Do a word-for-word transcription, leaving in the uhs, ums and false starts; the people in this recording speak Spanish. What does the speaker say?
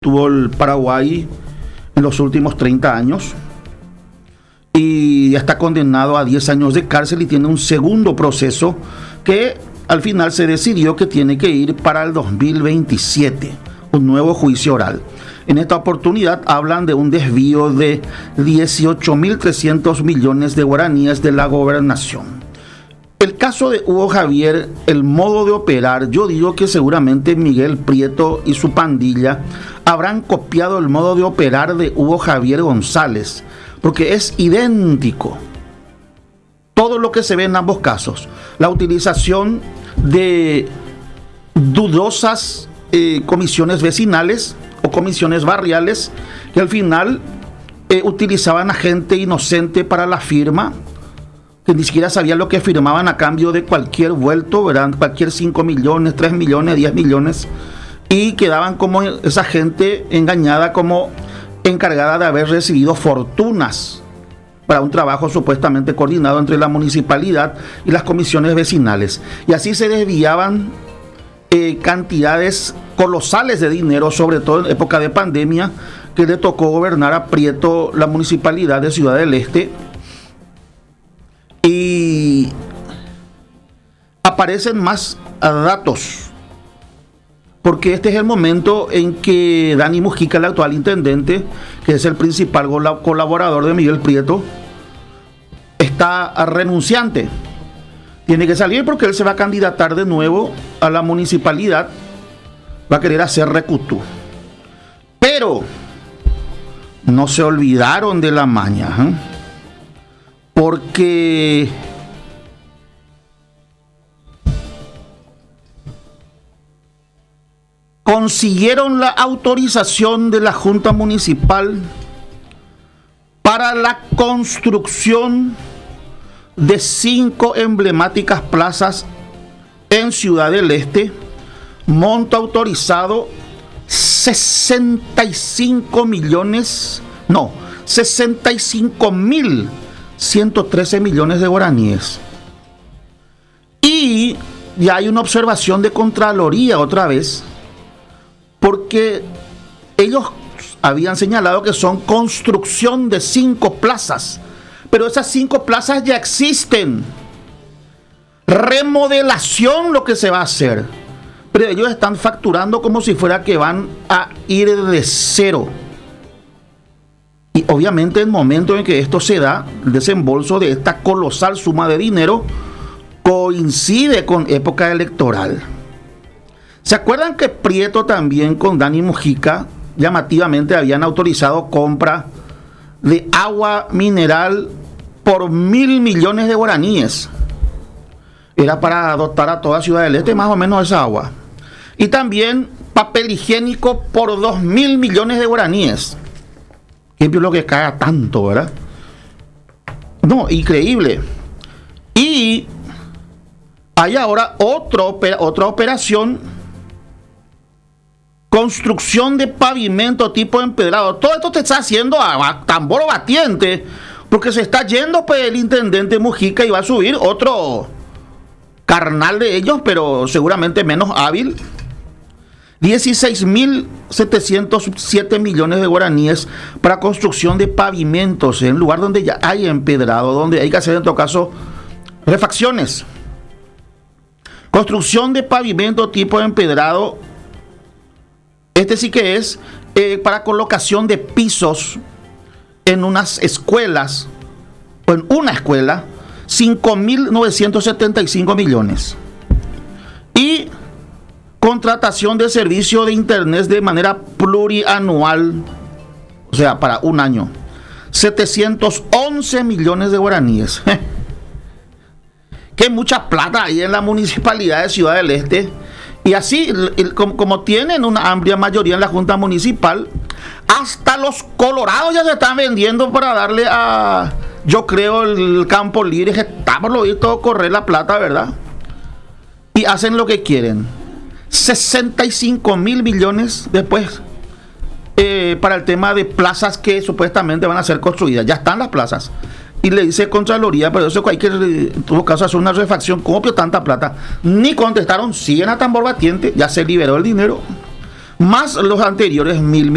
tuvo el Paraguay en los últimos treinta años. Y está condenado a diez años de cárcel y tiene un segundo proceso que al final se decidió que tiene que ir para el dos mil veintisiete, un nuevo juicio oral. En esta oportunidad hablan de un desvío de dieciocho mil trescientos millones de guaraníes de la gobernación. El caso de Hugo Javier, el modo de operar, yo digo que seguramente Miguel Prieto y su pandilla habrán copiado el modo de operar de Hugo Javier González, porque es idéntico. Todo lo que se ve en ambos casos, la utilización de dudosas eh, comisiones vecinales o comisiones barriales que al final eh, utilizaban a gente inocente para la firma, que ni siquiera sabían lo que firmaban a cambio de cualquier vuelto, ¿verdad? Cualquier cinco millones, tres millones, diez millones, y quedaban como esa gente engañada como encargada de haber recibido fortunas para un trabajo supuestamente coordinado entre la municipalidad y las comisiones vecinales. Y así se desviaban eh, cantidades colosales de dinero, sobre todo en época de pandemia, que le tocó gobernar a Prieto la municipalidad de Ciudad del Este. Y aparecen más datos, porque este es el momento en que Dani Mujica, el actual intendente, que es el principal colaborador de Miguel Prieto, está renunciante. Tiene que salir porque él se va a candidatar de nuevo a la municipalidad, va a querer hacer recutú. Pero no se olvidaron de la maña, ¿eh? Porque consiguieron la autorización de la Junta Municipal para la construcción de cinco emblemáticas plazas en Ciudad del Este, monto autorizado sesenta y cinco millones, no, sesenta y cinco mil ciento trece millones de guaraníes. Y ya hay una observación de Contraloría otra vez, porque ellos habían señalado que son construcción de cinco plazas, pero esas cinco plazas ya existen. Remodelación lo que se va a hacer, pero ellos están facturando como si fuera que van a ir de cero. Y obviamente el momento en que esto se da, el desembolso de esta colosal suma de dinero coincide con época electoral. ¿Se acuerdan que Prieto también con Dani Mujica llamativamente habían autorizado compra de agua mineral por mil millones de guaraníes? Era para dotar a toda Ciudad del Este más o menos esa agua. Y también papel higiénico por dos mil millones de guaraníes. ¿Qué es lo que caga tanto, verdad? No, increíble. Y hay ahora otro, otra operación, construcción de pavimento tipo empedrado. Todo esto te está haciendo a, a tambor batiente, porque se está yendo pues el intendente Mujica y va a subir otro carnal de ellos, pero seguramente menos hábil. dieciséis mil setecientos siete millones de guaraníes para construcción de pavimentos en lugar donde ya hay empedrado, donde hay que hacer en todo caso refacciones. Construcción de pavimento tipo empedrado. Este sí que es eh, para colocación de pisos en unas escuelas, o en una escuela, cinco mil novecientos setenta y cinco millones. Y contratación de servicio de internet de manera plurianual, o sea, para un año, setecientos once millones de guaraníes. Que mucha plata hay en la municipalidad de Ciudad del Este. Y así, como, como tienen una amplia mayoría en la Junta Municipal, hasta los colorados ya se están vendiendo para darle a, yo creo, el campo libre, que está por lo visto correr la plata, ¿verdad? Y hacen lo que quieren. sesenta y cinco mil millones después eh, para el tema de plazas que supuestamente van a ser construidas. Ya están las plazas. Y le dice Contraloría, pero eso hay que, en todo caso, hacer una refacción. ¿Cómo pidió tanta plata? Ni contestaron, siguen a tambor batiente, ya se liberó el dinero. Más los anteriores mil